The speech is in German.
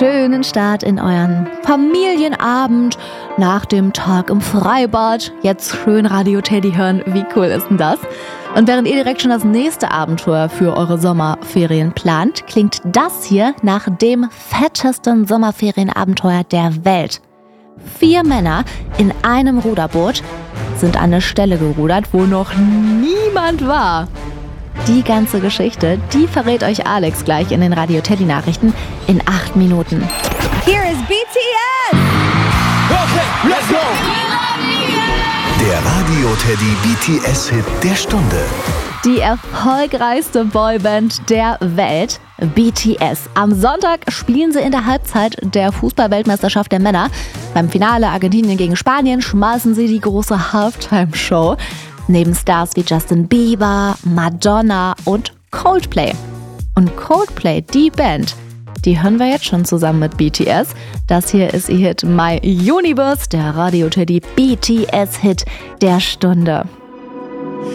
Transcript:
Schönen Start in euren Familienabend nach dem Tag im Freibad. Jetzt schön Radio Teddy hören, wie cool ist denn das? Und während ihr direkt schon das nächste Abenteuer für eure Sommerferien plant, klingt das hier nach dem fettesten Sommerferienabenteuer der Welt. 4 Männer in einem Ruderboot sind an eine Stelle gerudert, wo noch niemand war. Die ganze Geschichte, die verrät euch Alex gleich in den Radio Teddy Nachrichten in 8 Minuten. Here is BTS! Okay, let's go! Der Radio Teddy BTS-Hit der Stunde. Die erfolgreichste Boyband der Welt, BTS. Am Sonntag spielen sie in der Halbzeit der Fußball-Weltmeisterschaft der Männer. Beim Finale Argentinien gegen Spanien schmeißen sie die große Halftime-Show. Neben Stars wie Justin Bieber, Madonna und Coldplay. Und Coldplay, die Band, die hören wir jetzt schon zusammen mit BTS. Das hier ist ihr Hit My Universe, der Radio Teddy BTS-Hit der Stunde.